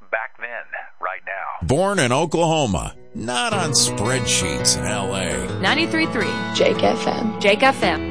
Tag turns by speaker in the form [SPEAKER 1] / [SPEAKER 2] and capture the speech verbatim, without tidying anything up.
[SPEAKER 1] back then, right now.
[SPEAKER 2] Born in Oklahoma, not on spreadsheets in L A.
[SPEAKER 3] ninety-three point three
[SPEAKER 4] Jake F M.
[SPEAKER 3] Jake F M.